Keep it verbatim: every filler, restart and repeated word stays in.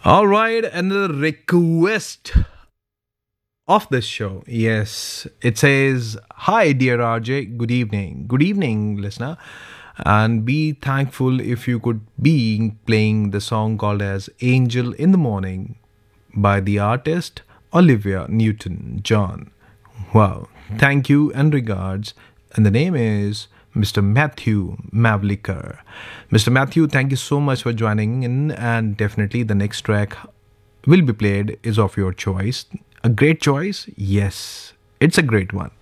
All right, another request of this show. Yes, it says, "Hi, dear R J. Good evening. Good evening, listener. And be thankful if you could be playing the song called as Angel in the Morning by the artist Olivia Newton John." Wow. Thank you and regards. And the name is Mister Matthew Mavliker. Mister Matthew, thank you so much for joining in. And definitely the next track will be played is of your choice. A great choice? Yes, it's a great one.